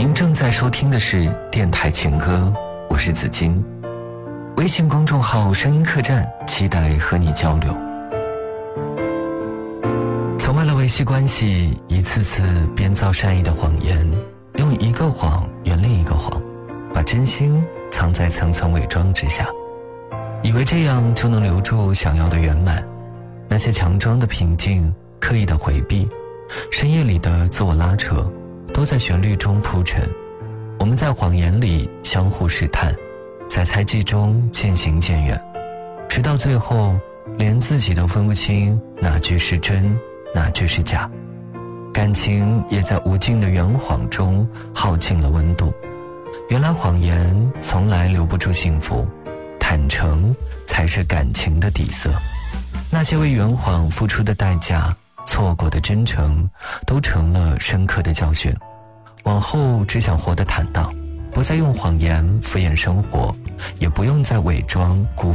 您正在收听的是电台情歌，我是子金。微信公众号声音客栈，期待和你交流。从为了维系关系，一次次编造善意的谎言，用一个谎圆另一个谎，把真心藏在层层伪装之下，以为这样就能留住想要的圆满。那些强装的平静，刻意的回避，深夜里的自我拉扯，都在旋律中铺陈。我们在谎言里相互试探，在猜忌中渐行渐远，直到最后连自己都分不清哪句是真，哪句是假。感情也在无尽的圆谎中耗尽了温度。原来谎言从来留不住幸福，坦诚才是感情的底色。那些为圆谎付出的代价，错过的真诚，都成了深刻的教训。往后只想活得坦荡，不再用谎言敷衍生活，也不用再伪装辜